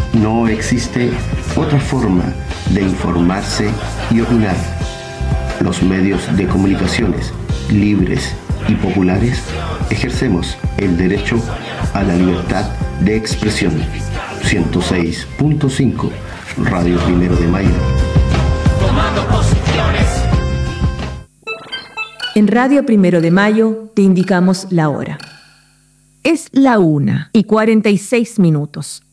No existe otra forma de informarse y opinar. Los medios de comunicaciones libres y populares ejercemos el derecho a la libertad de expresión. 106.5 Radio Primero de Mayo. Tomando posiciones. En Radio Primero de Mayo te indicamos la hora. Es la 1:46.